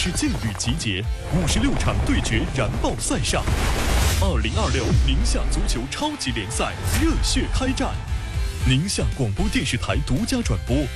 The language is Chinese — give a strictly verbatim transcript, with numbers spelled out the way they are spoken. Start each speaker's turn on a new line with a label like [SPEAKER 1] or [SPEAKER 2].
[SPEAKER 1] 之劲旅集结，五十六场对决燃爆赛上。二零二六宁夏足球超级联赛热血开战，宁夏广播电视台独家转播。